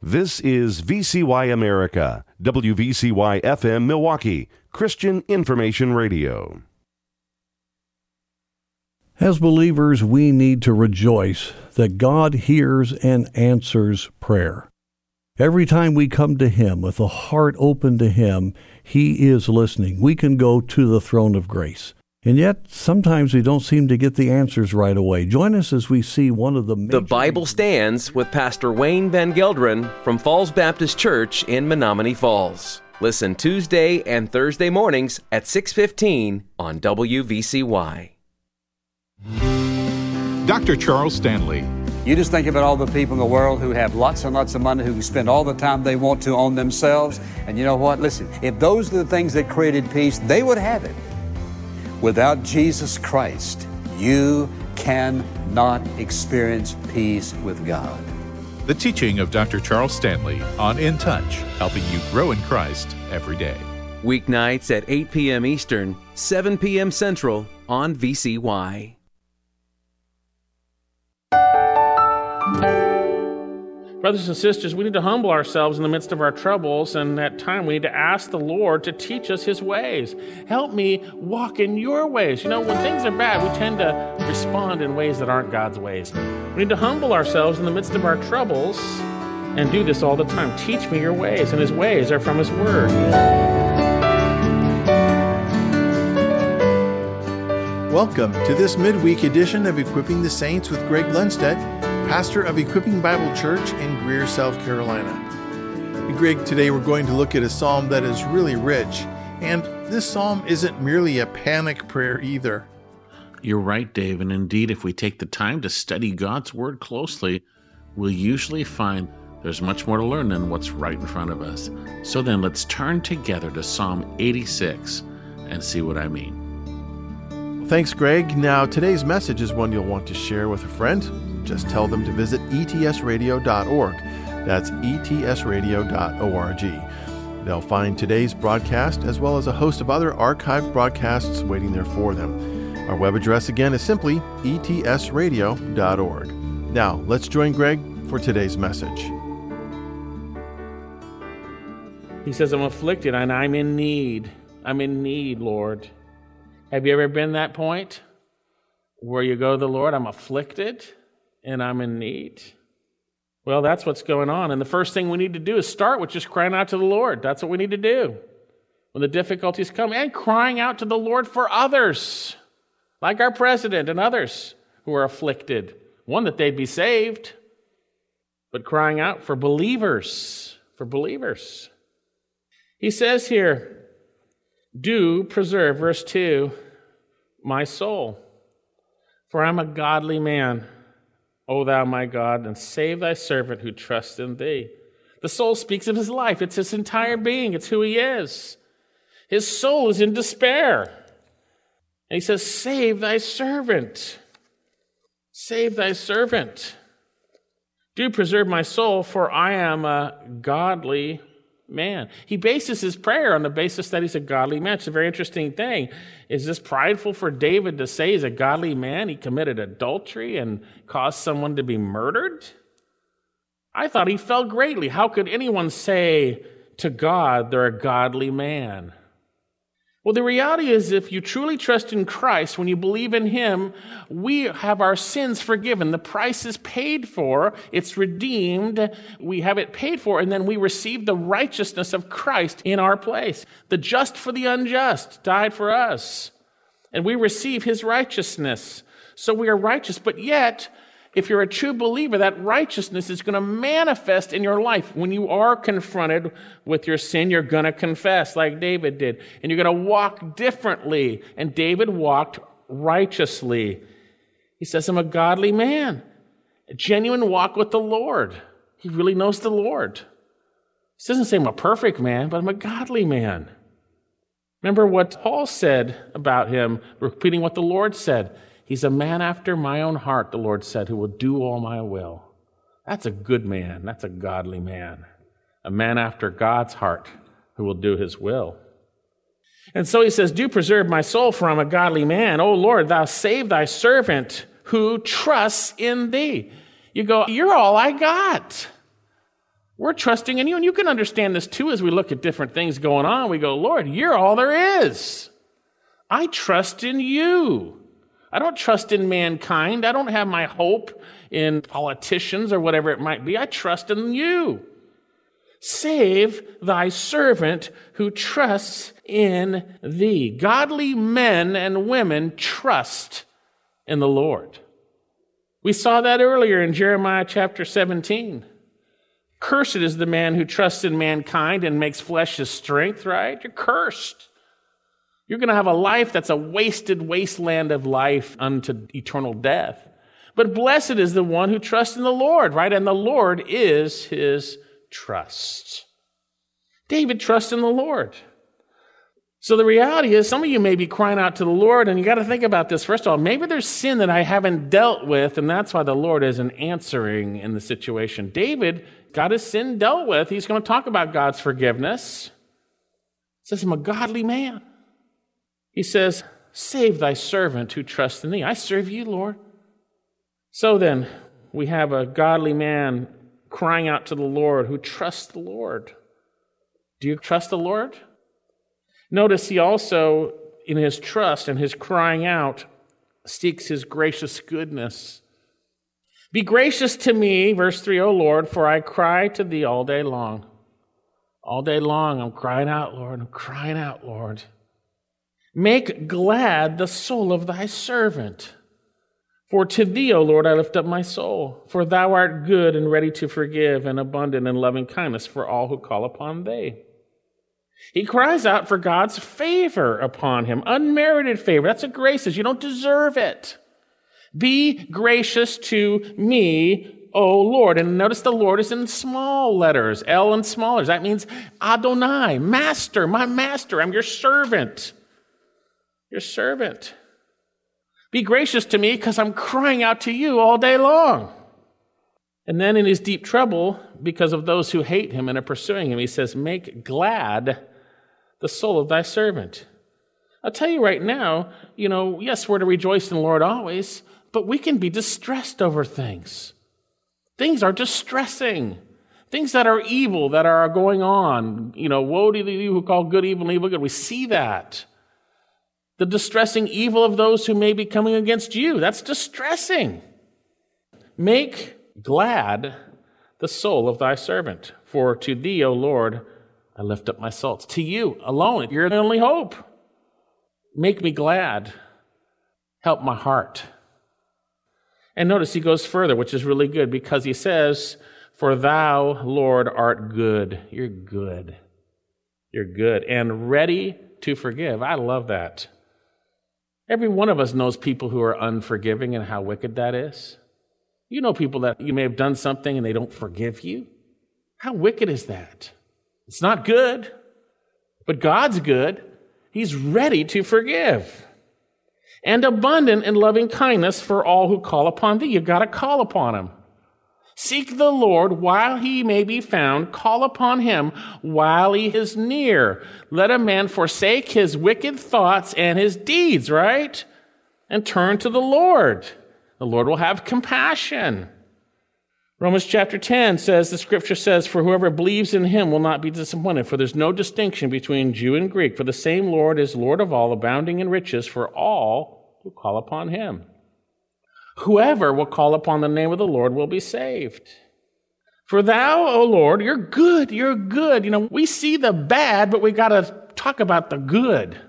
This is VCY America, WVCY FM Milwaukee, Christian Information Radio. As believers, we need to rejoice that God hears and answers prayer. Every time we come to Him with a heart open to Him, He is listening. We can go to the throne of grace. And yet, sometimes we don't seem to get the answers right away. Join us as we see one of the major... The Bible Stands with Pastor Wayne Van Gelderen from Falls Baptist Church in Menominee Falls. Listen Tuesday and Thursday mornings at 6:15 on WVCY. Dr. Charles Stanley. You just think about all the people in the world who have lots and lots of money, who can spend all the time they want to on themselves. And you know what? Listen, if those are the things that created peace, they would have it. Without Jesus Christ, you cannot experience peace with God. The teaching of Dr. Charles Stanley on In Touch, helping you grow in Christ every day. Weeknights at 8 p.m. Eastern, 7 p.m. Central on VCY. Brothers and sisters, we need to humble ourselves in the midst of our troubles, and at time we need to ask the Lord to teach us His ways. Help me walk in your ways. You know, when things are bad, we tend to respond in ways that aren't God's ways. We need to humble ourselves in the midst of our troubles and do this all the time. Teach me your ways, and His ways are from His Word. Welcome to this midweek edition of Equipping the Saints with Greg Lundstedt, pastor of Equipping Bible Church in Greer, South Carolina. And Greg, today we're going to look at a psalm that is really rich, and this psalm isn't merely a panic prayer either. You're right, Dave, and indeed, if we take the time to study God's Word closely, we'll usually find there's much more to learn than what's right in front of us. So then let's turn together to Psalm 86 and see what I mean. Thanks, Greg. Now, today's message is one you'll want to share with a friend. Just tell them to visit etsradio.org. That's etsradio.org. They'll find today's broadcast as well as a host of other archived broadcasts waiting there for them. Our web address again is simply etsradio.org. Now, let's join Greg for today's message. He says, I'm afflicted and I'm in need. I'm in need, Lord. Have you ever been that point where you go to the Lord, I'm afflicted and I'm in need? Well, that's what's going on. And the first thing we need to do is start with just crying out to the Lord. That's what we need to do when the difficulties come, and crying out to the Lord for others, like our president and others who are afflicted. One, that they'd be saved, but crying out for believers, He says here, do preserve, verse 2, my soul, for I'm a godly man, O thou my God, and save thy servant who trusts in thee. The soul speaks of his life. It's his entire being. It's who he is. His soul is in despair. And he says, save thy servant. Save thy servant. Do preserve my soul, for I am a godly man. He bases his prayer on the basis that he's a godly man. It's a very interesting thing. Is this prideful for David to say he's a godly man? He committed adultery and caused someone to be murdered? I thought he fell greatly. How could anyone say to God they're a godly man? Well, the reality is, if you truly trust in Christ, when you believe in Him, we have our sins forgiven. The price is paid for. It's redeemed. We have it paid for, and then we receive the righteousness of Christ in our place. The just for the unjust died for us, and we receive His righteousness. So we are righteous, but yet, if you're a true believer, that righteousness is going to manifest in your life. When you are confronted with your sin, you're going to confess like David did. And you're going to walk differently. And David walked righteously. He says, I'm a godly man. A genuine walk with the Lord. He really knows the Lord. He doesn't say I'm a perfect man, but I'm a godly man. Remember what Paul said about him, repeating what the Lord said. He's a man after my own heart, the Lord said, who will do all my will. That's a good man. That's a godly man. A man after God's heart who will do His will. And so he says, do preserve my soul, for I'm a godly man. O Lord, thou save thy servant who trusts in thee. You go, you're all I got. We're trusting in you, and you can understand this too as we look at different things going on. We go, Lord, you're all there is. I trust in you. I don't trust in mankind. I don't have my hope in politicians or whatever it might be. I trust in you. Save thy servant who trusts in thee. Godly men and women trust in the Lord. We saw that earlier in Jeremiah chapter 17. Cursed is the man who trusts in mankind and makes flesh his strength, right? You're cursed. You're going to have a life that's a wasted wasteland of life unto eternal death. But blessed is the one who trusts in the Lord, right? And the Lord is his trust. David trusts in the Lord. So the reality is, some of you may be crying out to the Lord, and you got to think about this. First of all, maybe there's sin that I haven't dealt with, and that's why the Lord isn't answering in the situation. David got his sin dealt with. He's going to talk about God's forgiveness. He says, I'm a godly man. He says, save thy servant who trusts in thee. I serve you, Lord. So then, we have a godly man crying out to the Lord who trusts the Lord. Do you trust the Lord? Notice he also, in his trust and his crying out, seeks his gracious goodness. Be gracious to me, verse 3, O Lord, for I cry to thee all day long. All day long, I'm crying out, Lord. I'm crying out, Lord. Make glad the soul of thy servant. For to thee, O Lord, I lift up my soul. For thou art good and ready to forgive and abundant in loving kindness for all who call upon thee. He cries out for God's favor upon him, unmerited favor. That's what grace is. You don't deserve it. Be gracious to me, O Lord. And notice the Lord is in small letters, L in small letters. That means Adonai, master, my master. I'm your servant. Your servant. Be gracious to me because I'm crying out to you all day long. And then in his deep trouble, because of those who hate him and are pursuing him, he says, make glad the soul of thy servant. I'll tell you right now, yes, we're to rejoice in the Lord always, but we can be distressed over things. Things are distressing. Things that are evil, that are going on. Woe to you who call good evil and evil good. We see that. The distressing evil of those who may be coming against you. That's distressing. Make glad the soul of thy servant. For to thee, O Lord, I lift up my soul. It's to you alone. You're the only hope. Make me glad. Help my heart. And notice he goes further, which is really good, because he says, for thou, Lord, art good. You're good. You're good. And ready to forgive. I love that. Every one of us knows people who are unforgiving and how wicked that is. You know people that you may have done something and they don't forgive you. How wicked is that? It's not good, but God's good. He's ready to forgive. And abundant in loving kindness for all who call upon thee. You've got to call upon him. Seek the Lord while he may be found. Call upon him while he is near. Let a man forsake his wicked thoughts and his deeds, right? And turn to the Lord. The Lord will have compassion. Romans chapter 10 says, the scripture says, for whoever believes in him will not be disappointed, for there's no distinction between Jew and Greek, for the same Lord is Lord of all, abounding in riches for all who call upon him. Whoever will call upon the name of the Lord will be saved. For thou, O Lord, you're good, you're good. We see the bad, but we got to talk about the good.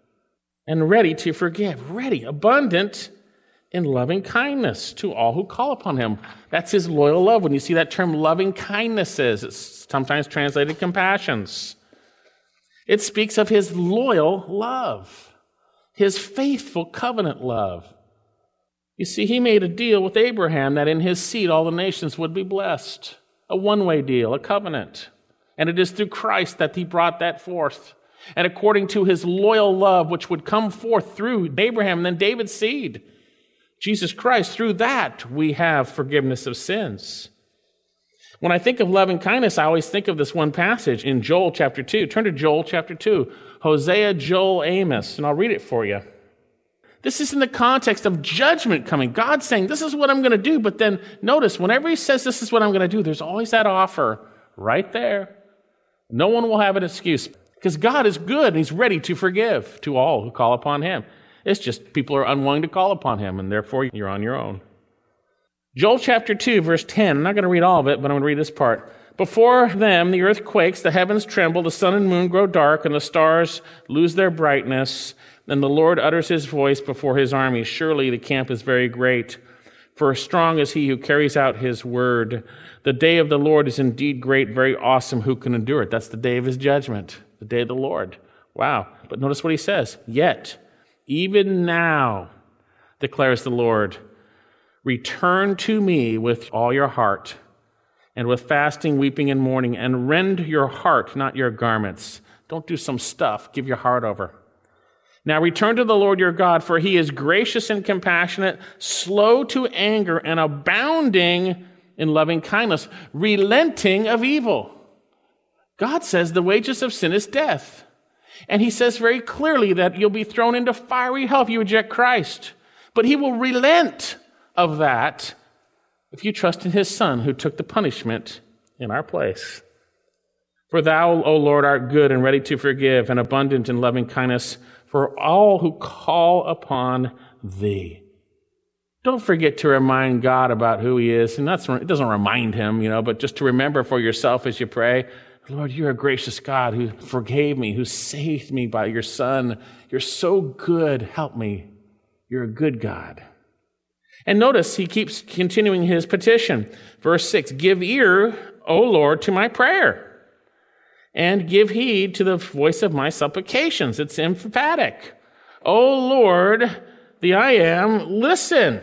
And ready to forgive, ready, abundant in loving kindness to all who call upon him. That's his loyal love. When you see that term loving kindnesses, it's sometimes translated compassions. It speaks of his loyal love, his faithful covenant love. You see, he made a deal with Abraham that in his seed all the nations would be blessed. A one-way deal, a covenant. And it is through Christ that he brought that forth. And according to his loyal love, which would come forth through Abraham and then David's seed, Jesus Christ, through that we have forgiveness of sins. When I think of loving kindness, I always think of this one passage in Joel chapter 2. Turn to Joel chapter 2. Hosea, Joel, Amos, and I'll read it for you. This is in the context of judgment coming. God's saying, this is what I'm going to do. But then notice, whenever he says this is what I'm going to do, there's always that offer right there. No one will have an excuse because God is good and he's ready to forgive to all who call upon him. It's just people are unwilling to call upon him, and therefore you're on your own. Joel chapter 2, verse 10. I'm not going to read all of it, but I'm going to read this part. Before them the earth quakes, the heavens tremble, the sun and moon grow dark, and the stars lose their brightness. And the Lord utters his voice before his army. Surely the camp is very great, for strong is he who carries out his word. The day of the Lord is indeed great, very awesome. Who can endure it? That's the day of his judgment, the day of the Lord. Wow. But notice what he says. Yet, even now, declares the Lord, return to me with all your heart, and with fasting, weeping, and mourning, and rend your heart, not your garments. Don't do some stuff. Give your heart over. Now return to the Lord your God, for he is gracious and compassionate, slow to anger, and abounding in loving kindness, relenting of evil. God says the wages of sin is death. And he says very clearly that you'll be thrown into fiery hell if you reject Christ. But he will relent of that if you trust in his Son who took the punishment in our place. For thou, O Lord, art good and ready to forgive and abundant in loving kindness for all who call upon thee. Don't forget to remind God about who he is. And it doesn't remind him, but just to remember for yourself as you pray, Lord, you're a gracious God who forgave me, who saved me by your Son. You're so good. Help me. You're a good God. And notice he keeps continuing his petition. Verse 6, give ear, O Lord, to my prayer, and give heed to the voice of my supplications. It's emphatic. O Lord, the I am, listen.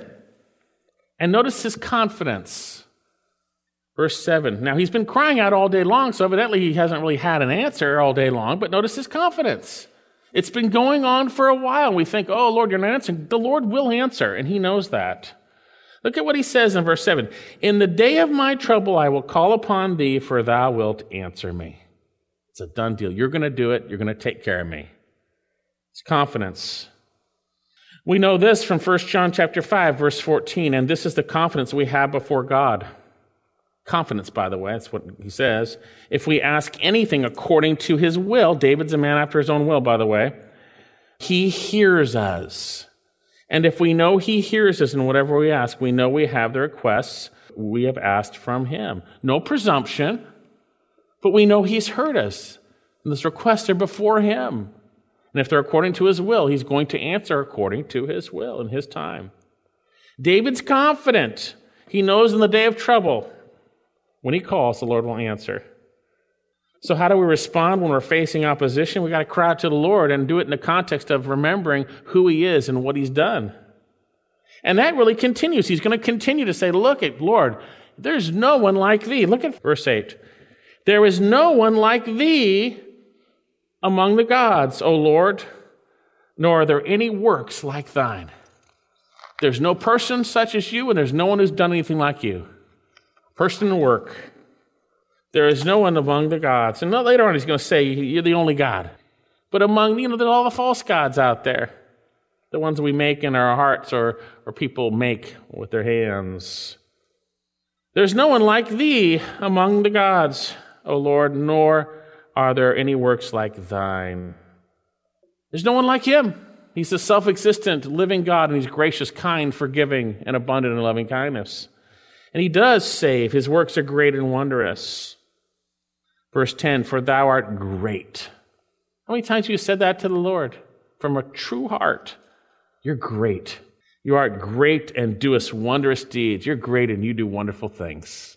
And notice his confidence. Verse 7. Now, he's been crying out all day long, so evidently he hasn't really had an answer all day long, but notice his confidence. It's been going on for a while. We think, oh, Lord, you're not answering. The Lord will answer, and he knows that. Look at what he says in verse 7. In the day of my trouble, I will call upon thee, for thou wilt answer me. It's a done deal. You're going to do it. You're going to take care of me. It's confidence. We know this from 1 John chapter 5, verse 14, and this is the confidence we have before God. Confidence, by the way, that's what he says. If we ask anything according to his will, David's a man after his own will, by the way, he hears us. And if we know he hears us in whatever we ask, we know we have the requests we have asked from him. No presumption, but we know he's heard us. And those requests are before him. And if they're according to his will, he's going to answer according to his will in his time. David's confident. He knows in the day of trouble, when he calls, the Lord will answer. So how do we respond when we're facing opposition? We got to cry out to the Lord and do it in the context of remembering who he is and what he's done. And that really continues. He's going to continue to say, look at Lord, there's no one like thee. Look at verse 8. There is no one like thee among the gods, O Lord, nor are there any works like thine. There's no person such as you, and there's no one who's done anything like you. Person and work. There is no one among the gods. And later on he's going to say, you're the only God. But among, there's all the false gods out there. The ones we make in our hearts or people make with their hands. There's no one like thee among the gods, O Lord, nor are there any works like thine. There's no one like him. He's the self-existent, living God, and he's gracious, kind, forgiving, and abundant in loving kindness. And he does save. His works are great and wondrous. Verse 10, for thou art great. How many times have you said that to the Lord? From a true heart. You're great. You art great and doest wondrous deeds. You're great and you do wonderful things.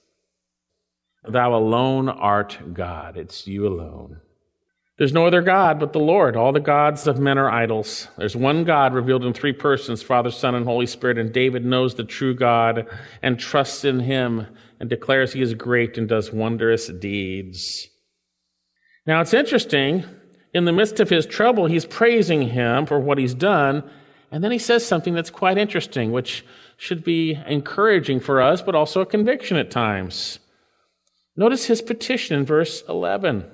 Thou alone art God. It's you alone. There's no other God but the Lord. All the gods of men are idols. There's one God revealed in three persons, Father, Son, and Holy Spirit, and David knows the true God and trusts in him and declares he is great and does wondrous deeds. Now, it's interesting. In the midst of his trouble, he's praising him for what he's done, and then he says something that's quite interesting, which should be encouraging for us, but also a conviction at times. Notice his petition in verse 11.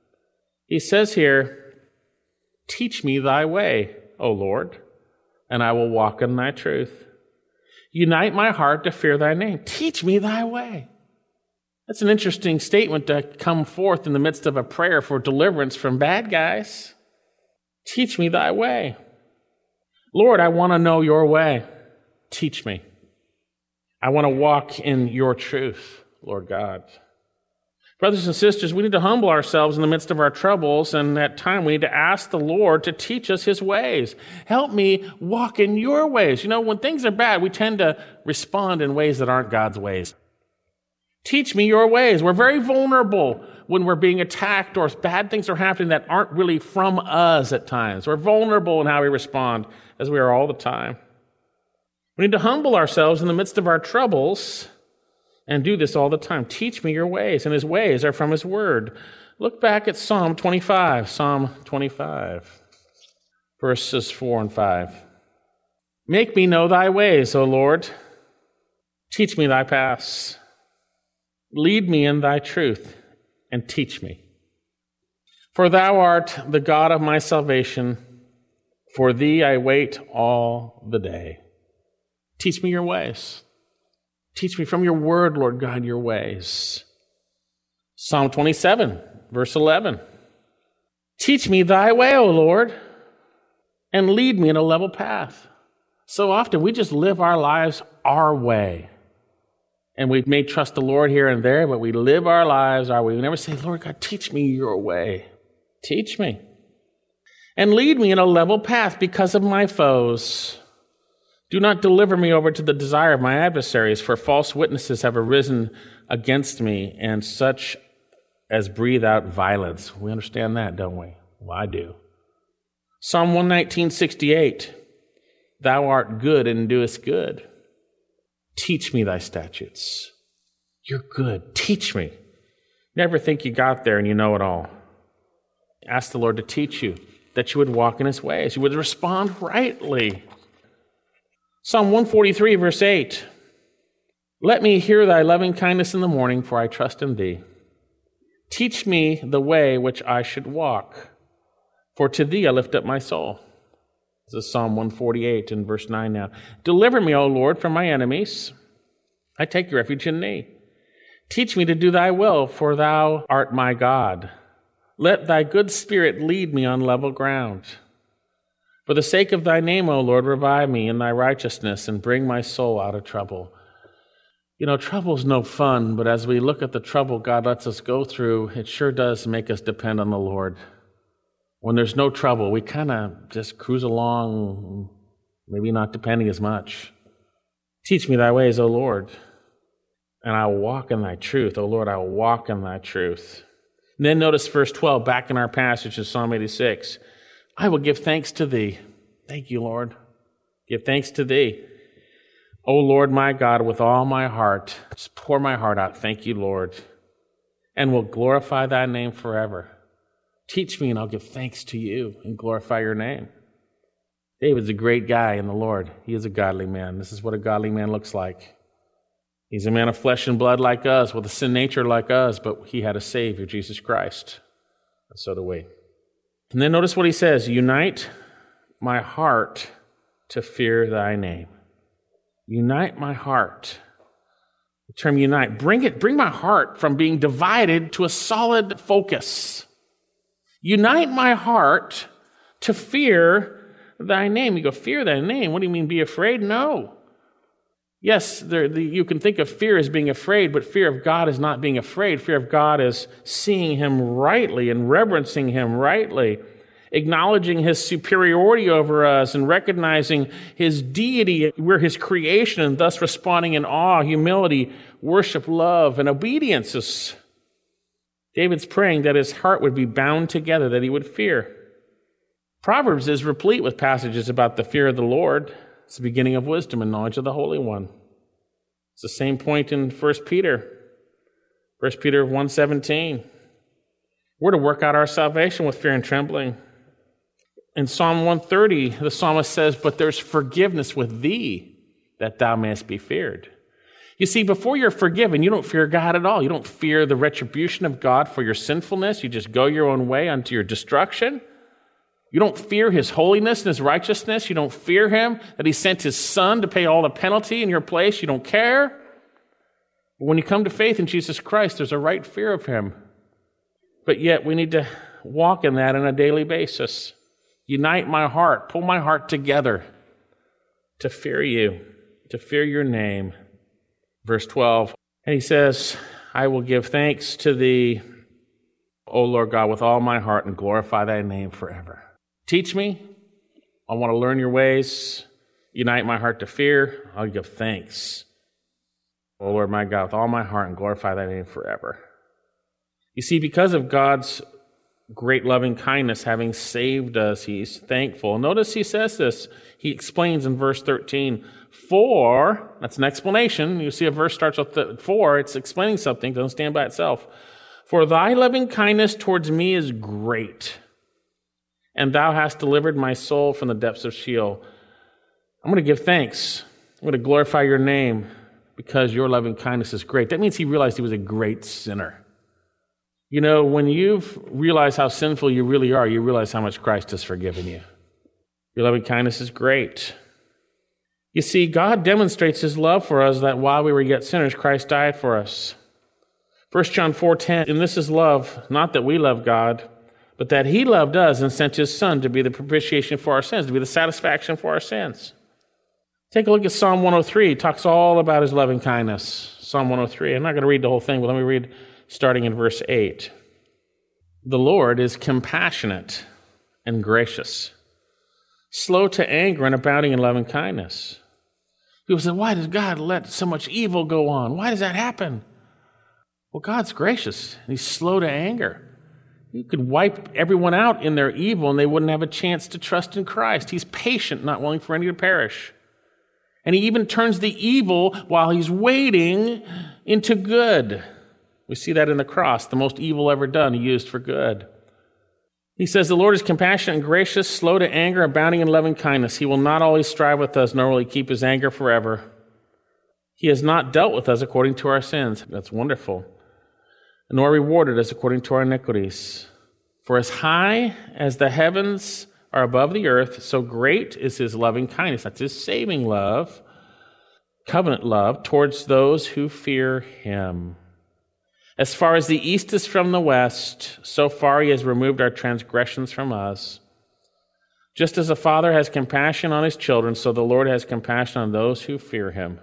He says here, teach me thy way, O Lord, and I will walk in thy truth. Unite my heart to fear thy name. Teach me thy way. That's an interesting statement to come forth in the midst of a prayer for deliverance from bad guys. Teach me thy way. Lord, I want to know your way. Teach me. I want to walk in your truth, Lord God. Brothers and sisters, we need to humble ourselves in the midst of our troubles, and at time we need to ask the Lord to teach us his ways. Help me walk in your ways. You know, when things are bad, we tend to respond in ways that aren't God's ways. Teach me your ways. We're very vulnerable when we're being attacked or bad things are happening that aren't really from us at times. We're vulnerable in how we respond, as we are all the time. We need to humble ourselves in the midst of our troubles and do this all the time. Teach me your ways, and his ways are from his word. Look back at Psalm 25, verses 4 and 5. Make me know thy ways, O Lord. Teach me thy paths. Lead me in thy truth, and teach me. For thou art the God of my salvation. For thee I wait all the day. Teach me your ways. Teach me from your word, Lord God, your ways. Psalm 27, verse 11. Teach me thy way, O Lord, and lead me in a level path. So often we just live our lives our way. And we may trust the Lord here and there, but we live our lives our way. We never say, Lord God, teach me your way. Teach me. And lead me in a level path because of my foes. Do not deliver me over to the desire of my adversaries, for false witnesses have arisen against me, and such as breathe out violence. We understand that, don't we? Well, I do. Psalm 119:68. Thou art good and doest good. Teach me thy statutes. You're good. Teach me. Never think you got there and you know it all. Ask the Lord to teach you, that you would walk in his ways. You would respond rightly. Psalm 143, verse 8. Let me hear thy loving kindness in the morning, for I trust in thee. Teach me the way which I should walk, for to thee I lift up my soul. This is Psalm 148 and verse 9 now. Deliver me, O Lord, from my enemies. I take refuge in thee. Teach me to do thy will, for thou art my God. Let thy good spirit lead me on level ground. For the sake of thy name, O Lord, revive me in thy righteousness and bring my soul out of trouble. You know, trouble's no fun, but as we look at the trouble God lets us go through, it sure does make us depend on the Lord. When there's no trouble, we kind of just cruise along, maybe not depending as much. Teach me thy ways, O Lord, and I will walk in thy truth. O Lord, I will walk in thy truth. And then notice verse 12, back in our passage in Psalm 86. I will give thanks to thee. Thank you, Lord. Give thanks to thee. O Lord, my God, with all my heart. Just pour my heart out. Thank you, Lord. And will glorify thy name forever. Teach me and I'll give thanks to you and glorify your name. David's a great guy in the Lord. He is a godly man. This is what a godly man looks like. He's a man of flesh and blood like us, with a sin nature like us, but he had a Savior, Jesus Christ. And so do we. And then notice what he says, unite my heart to fear thy name. Unite my heart. The term unite, bring my heart from being divided to a solid focus. Unite my heart to fear thy name. You go, fear thy name? What do you mean, be afraid? No. Yes, you can think of fear as being afraid, but fear of God is not being afraid. Fear of God is seeing him rightly and reverencing him rightly, acknowledging his superiority over us and recognizing his deity. We're his creation, and thus responding in awe, humility, worship, love, and obedience. David's praying that his heart would be bound together, that he would fear. Proverbs is replete with passages about the fear of the Lord. It's the beginning of wisdom and knowledge of the Holy One. It's the same point in 1 Peter. 1 Peter 1:17. We're to work out our salvation with fear and trembling. In Psalm 130, the psalmist says, but there's forgiveness with thee, that thou mayest be feared. You see, before you're forgiven, you don't fear God at all. You don't fear the retribution of God for your sinfulness. You just go your own way unto your destruction. You don't fear his holiness and his righteousness. You don't fear him, that he sent his son to pay all the penalty in your place. You don't care. But when you come to faith in Jesus Christ, there's a right fear of him. But yet we need to walk in that on a daily basis. Unite my heart, pull my heart together to fear you, to fear your name. Verse 12, and he says, I will give thanks to thee, O Lord God, with all my heart and glorify thy name forever. Teach me. I want to learn your ways. Unite my heart to fear. I'll give thanks. O Lord my God, with all my heart and glorify thy name forever. You see, because of God's great loving kindness, having saved us, he's thankful. Notice he says this. He explains in verse 13, for, that's an explanation. You see a verse starts with the for, it's explaining something, doesn't stand by itself. For thy loving kindness towards me is great, and thou hast delivered my soul from the depths of Sheol. I'm going to give thanks. I'm going to glorify your name because your loving kindness is great. That means he realized he was a great sinner. You know, when you've realized how sinful you really are, you realize how much Christ has forgiven you. Your loving kindness is great. You see, God demonstrates his love for us that while we were yet sinners, Christ died for us. 1 John 4:10, and this is love, not that we love God, but that he loved us and sent his Son to be the propitiation for our sins, to be the satisfaction for our sins. Take a look at Psalm 103. It talks all about his loving kindness. Psalm 103. I'm not going to read the whole thing, but let me read starting in verse 8. The Lord is compassionate and gracious, slow to anger and abounding in loving kindness. People say, why does God let so much evil go on? Why does that happen? Well, God's gracious, and he's slow to anger. You could wipe everyone out in their evil, and they wouldn't have a chance to trust in Christ. He's patient, not willing for any to perish. And he even turns the evil while he's waiting into good. We see that in the cross, the most evil ever done, he used for good. He says, the Lord is compassionate and gracious, slow to anger, abounding in loving kindness. He will not always strive with us, nor will he keep his anger forever. He has not dealt with us according to our sins. That's wonderful. Nor rewarded us according to our iniquities. For as high as the heavens are above the earth, so great is his loving kindness. That's his saving love, covenant love, towards those who fear him. As far as the east is from the west, so far he has removed our transgressions from us. Just as a father has compassion on his children, so the Lord has compassion on those who fear him.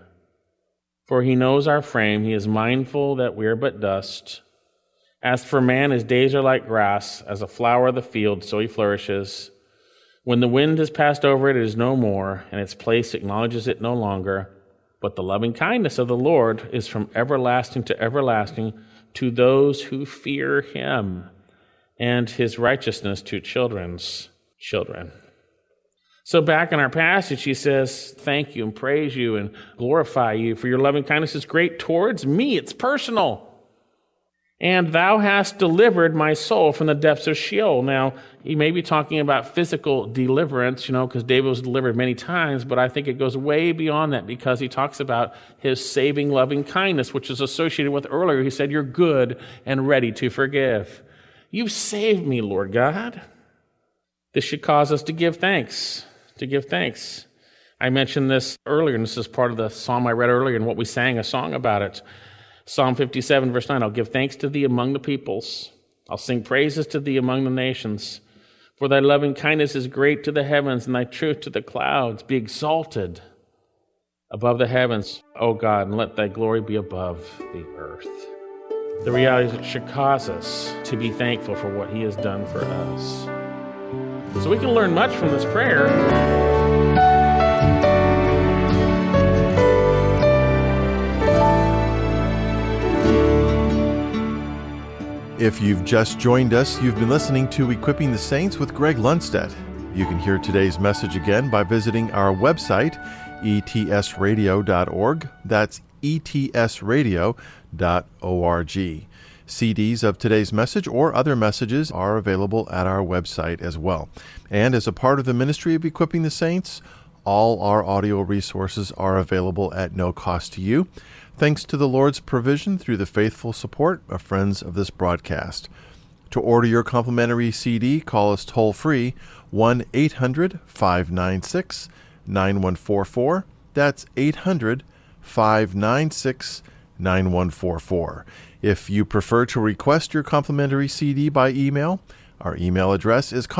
For he knows our frame, he is mindful that we are but dust. As for man, his days are like grass, as a flower of the field, so he flourishes. When the wind has passed over it, it is no more, and its place acknowledges it no longer. But the loving kindness of the Lord is from everlasting to everlasting to those who fear him, and his righteousness to children's children. So back in our passage, he says, thank you and praise you and glorify you, for your loving kindness is great towards me. It's personal. And thou hast delivered my soul from the depths of Sheol. Now, he may be talking about physical deliverance, because David was delivered many times, but I think it goes way beyond that because he talks about his saving loving kindness, which is associated with earlier. He said, you're good and ready to forgive. You've saved me, Lord God. This should cause us to give thanks, I mentioned this earlier, and this is part of the psalm I read earlier and what we sang a song about it. Psalm 57, verse 9, I'll give thanks to thee among the peoples. I'll sing praises to thee among the nations. For thy loving kindness is great to the heavens, and thy truth to the clouds. Be exalted above the heavens, O God, and let thy glory be above the earth. The reality is it should cause us to be thankful for what he has done for us. So we can learn much from this prayer. If you've just joined us, you've been listening to Equipping the Saints with Greg Lundstedt. You can hear today's message again by visiting our website, etsradio.org. That's etsradio.org. CDs of today's message or other messages are available at our website as well. And as a part of the ministry of Equipping the Saints, all our audio resources are available at no cost to you, thanks to the Lord's provision through the faithful support of friends of this broadcast. To order your complimentary CD, call us toll-free, 1-800-596-9144. That's 800-596-9144. 9144. If you prefer to request your complimentary CD by email, our email address is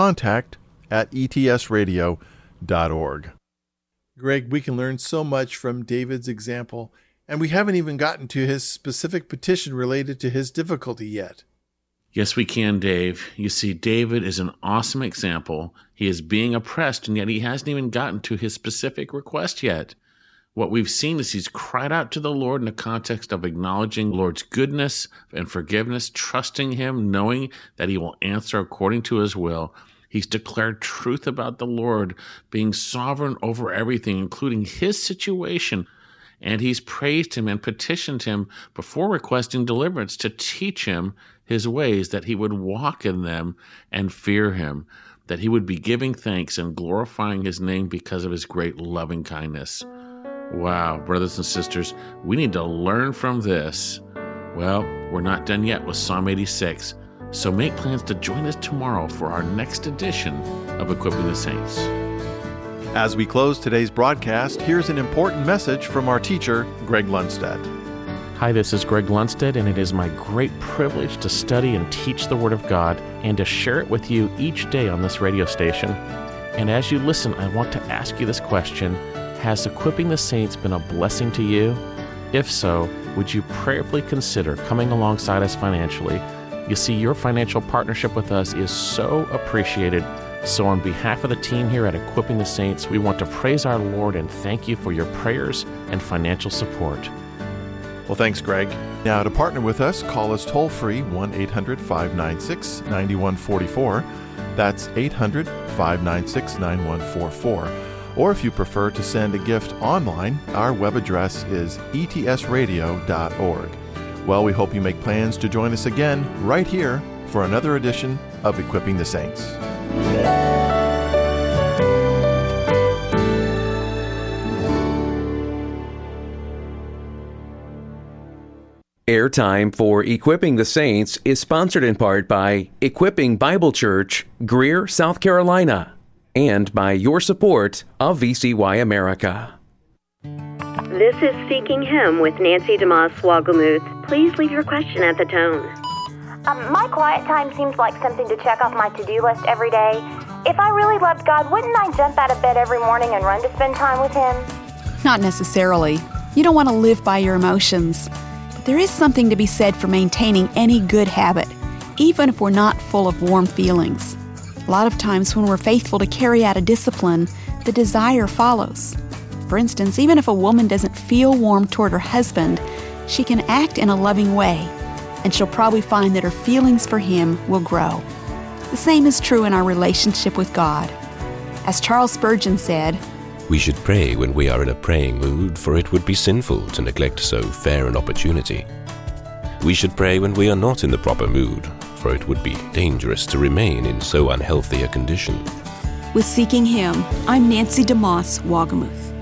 contact@etsradio.org. Greg, we can learn so much from David's example, and we haven't even gotten to his specific petition related to his difficulty yet. Yes, we can, Dave. You see, David is an awesome example. He is being oppressed, and yet he hasn't even gotten to his specific request yet. What we've seen is he's cried out to the Lord in the context of acknowledging the Lord's goodness and forgiveness, trusting him, knowing that he will answer according to his will. He's declared truth about the Lord being sovereign over everything, including his situation. And he's praised him and petitioned him before requesting deliverance to teach him his ways, that he would walk in them and fear him, that he would be giving thanks and glorifying his name because of his great loving kindness. Wow, brothers and sisters, we need to learn from this. Well, we're not done yet with Psalm 86, so make plans to join us tomorrow for our next edition of Equipping the Saints. As we close today's broadcast, here's an important message from our teacher, Greg Lundstedt. Hi, this is Greg Lundstedt, and it is my great privilege to study and teach the Word of God and to share it with you each day on this radio station. And as you listen, I want to ask you this question: has Equipping the Saints been a blessing to you? If so, would you prayerfully consider coming alongside us financially? You see, your financial partnership with us is so appreciated. So on behalf of the team here at Equipping the Saints, we want to praise our Lord and thank you for your prayers and financial support. Well, thanks, Greg. Now, to partner with us, call us toll-free 1-800-596-9144. That's 800-596-9144. Or if you prefer to send a gift online, our web address is etsradio.org. Well, we hope you make plans to join us again right here for another edition of Equipping the Saints. Airtime for Equipping the Saints is sponsored in part by Equipping Bible Church, Greer, South Carolina, and by your support of VCY America. This is Seeking Him with Nancy DeMoss Wagelmuth. Please leave your question at the tone. My quiet time seems like something to check off my to-do list every day. If I really loved God, wouldn't I jump out of bed every morning and run to spend time with Him? Not necessarily. You don't want to live by your emotions. But there is something to be said for maintaining any good habit, even if we're not full of warm feelings. A lot of times when we're faithful to carry out a discipline, the desire follows. For instance, even if a woman doesn't feel warm toward her husband, she can act in a loving way, and she'll probably find that her feelings for him will grow. The same is true in our relationship with God. As Charles Spurgeon said, "We should pray when we are in a praying mood, for it would be sinful to neglect so fair an opportunity. We should pray when we are not in the proper mood, for it would be dangerous to remain in so unhealthy a condition." With Seeking Him, I'm Nancy DeMoss Wagelmuth.